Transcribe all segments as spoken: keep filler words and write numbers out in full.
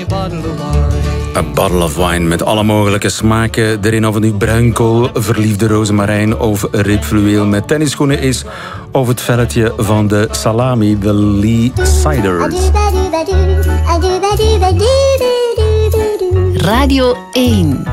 A bottle of wine met alle mogelijke smaken erin. Of het nu bruinkool, verliefde rozemarijn of ribfluweel met tennisschoenen is. Of het velletje van de salami, de Lee Ciders. Radio één.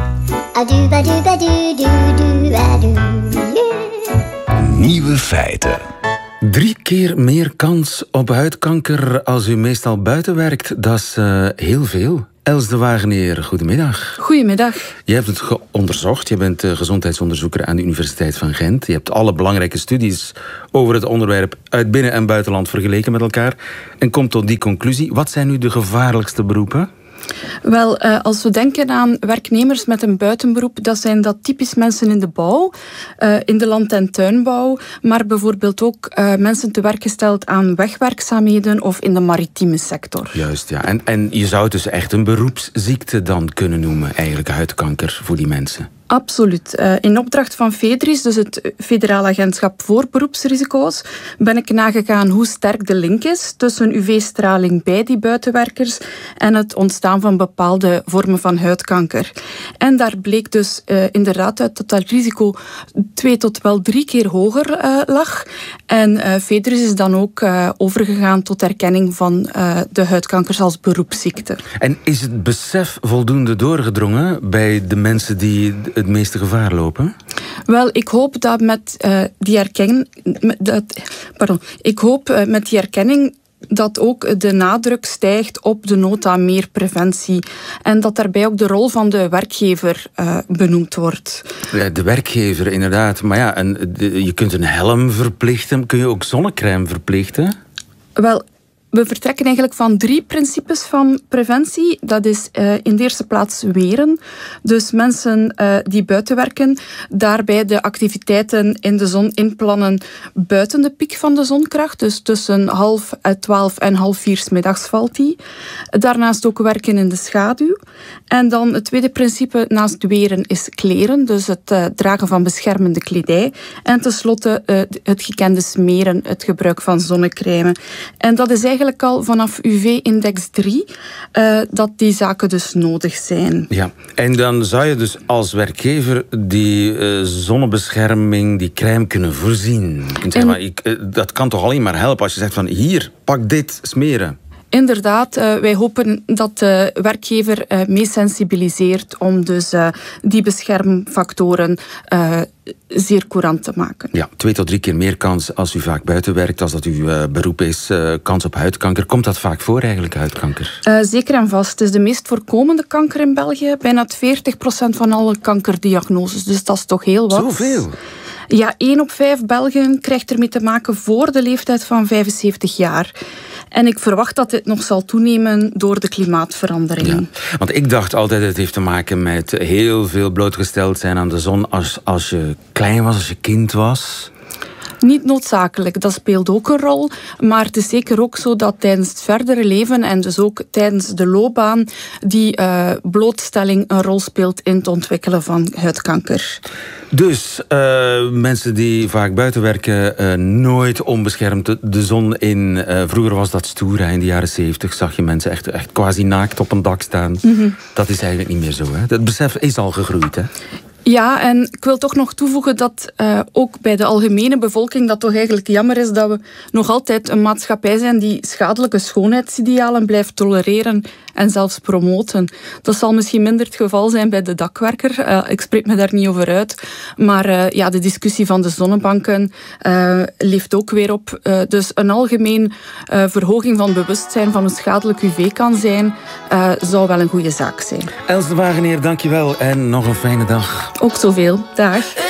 Nieuwe feiten. Drie keer meer kans op huidkanker als u meestal buiten werkt. Dat is uh, heel veel. Els de Wageneer, goedemiddag. Goedemiddag. Je hebt het onderzocht. Je bent uh, gezondheidsonderzoeker aan de Universiteit van Gent. Je hebt alle belangrijke studies over het onderwerp uit binnen- en buitenland vergeleken met elkaar. En komt tot die conclusie. Wat zijn nu de gevaarlijkste beroepen? Wel, uh, als we denken aan werknemers met een buitenberoep, dat zijn dat typisch mensen in de bouw, uh, in de land- en tuinbouw, maar bijvoorbeeld ook uh, mensen te werk gesteld aan wegwerkzaamheden of in de maritieme sector. Juist, ja. En, en je zou het dus echt een beroepsziekte dan kunnen noemen, eigenlijk huidkanker voor die mensen. Absoluut. Uh, in opdracht van FEDRIS, dus het Federaal Agentschap voor Beroepsrisico's, ben ik nagegaan hoe sterk de link is tussen U V-straling bij die buitenwerkers en het ontstaan van bepaalde vormen van huidkanker. En daar bleek dus uh, inderdaad uit dat dat risico twee tot wel drie keer hoger uh, lag. En uh, FEDRIS is dan ook uh, overgegaan tot erkenning van uh, de huidkankers als beroepsziekte. En is het besef voldoende doorgedrongen bij de mensen die het meeste gevaar lopen? Wel, ik hoop dat met uh, die erkenning, dat, pardon, ik hoop uh, met die erkenning dat ook de nadruk stijgt op de nood aan meer preventie. En dat daarbij ook de rol van de werkgever uh, benoemd wordt. Ja, de werkgever, inderdaad. Maar ja, en de, je kunt een helm verplichten. Kun je ook zonnecrème verplichten? Wel, we vertrekken eigenlijk van drie principes van preventie. Dat is uh, in de eerste plaats weren. Dus mensen uh, die buiten werken, daarbij de activiteiten in de zon inplannen buiten de piek van de zonkracht. Dus tussen half twaalf en half vier 's middags valt die. Daarnaast ook werken in de schaduw. En dan het tweede principe naast weren is kleren. Dus het uh, dragen van beschermende kledij. En tenslotte uh, het gekende smeren, het gebruik van zonnecrème. En dat is eigenlijk Eigenlijk al vanaf U V-index drie uh, dat die zaken dus nodig zijn. Ja, en dan zou je dus als werkgever die uh, zonnebescherming, die crème kunnen voorzien. Je kunt zeggen, maar ik, uh, dat kan toch alleen maar helpen als je zegt van hier, pak dit, smeren. Inderdaad, uh, wij hopen dat de werkgever uh, mee sensibiliseert om dus uh, die beschermfactoren uh, zeer courant te maken. Ja, twee tot drie keer meer kans als u vaak buiten werkt, als dat uw uh, beroep is, uh, kans op huidkanker. Komt dat vaak voor eigenlijk, huidkanker? Uh, zeker en vast. Het is de meest voorkomende kanker in België. Bijna veertig procent van alle kankerdiagnoses. Dus dat is toch heel wat. Zoveel? Ja, één op vijf Belgen krijgt ermee te maken voor de leeftijd van vijfenzeventig jaar. En ik verwacht dat dit nog zal toenemen door de klimaatverandering. Ja, want ik dacht altijd het heeft te maken met heel veel blootgesteld zijn aan de zon als, als je klein was, als je kind was. Niet noodzakelijk, dat speelt ook een rol. Maar het is zeker ook zo dat tijdens het verdere leven en dus ook tijdens de loopbaan die uh, blootstelling een rol speelt in het ontwikkelen van huidkanker. Dus uh, mensen die vaak buiten werken, uh, nooit onbeschermd de, de zon in. Uh, vroeger was dat stoer, hè. In de jaren zeventig zag je mensen echt, echt quasi naakt op een dak staan. Mm-hmm. Dat is eigenlijk niet meer zo. Hè. Het besef is al gegroeid, hè? Ja, en ik wil toch nog toevoegen dat uh, ook bij de algemene bevolking dat toch eigenlijk jammer is dat we nog altijd een maatschappij zijn die schadelijke schoonheidsidealen blijft tolereren en zelfs promoten. Dat zal misschien minder het geval zijn bij de dakwerker. Uh, ik spreek me daar niet over uit. Maar uh, ja, de discussie van de zonnebanken uh, leeft ook weer op. Uh, dus een algemeen uh, verhoging van bewustzijn van hoe schadelijk U V kan zijn, uh, zou wel een goede zaak zijn. Els de Wageneer, dankjewel en nog een fijne dag. Ook zoveel. Dag.